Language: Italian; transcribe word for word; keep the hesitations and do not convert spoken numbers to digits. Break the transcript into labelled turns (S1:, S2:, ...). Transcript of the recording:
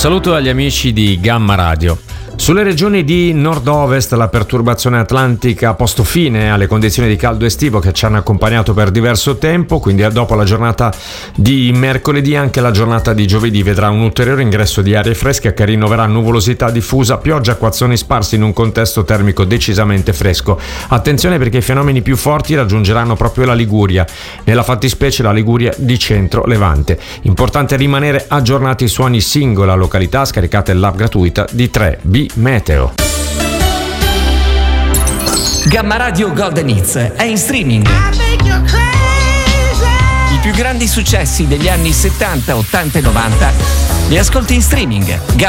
S1: saluto agli amici di Gamma Radio. Sulle regioni di nord-ovest la perturbazione atlantica ha posto fine alle condizioni di caldo estivo che ci hanno accompagnato per diverso tempo, quindi dopo la giornata di mercoledì anche la giornata di giovedì vedrà un ulteriore ingresso di arie fresche che rinnoverà nuvolosità diffusa, pioggia, acquazzoni sparsi in un contesto termico decisamente fresco. Attenzione perché i fenomeni più forti raggiungeranno proprio la Liguria, nella fattispecie la Liguria di centro-levante. Importante rimanere aggiornati su ogni singola località, scaricate l'app gratuita di tre B Meteo.
S2: Gamma Radio Golden Hits è in streaming. I più grandi successi degli anni settanta, ottanta e novanta li ascolti in streaming. Gamma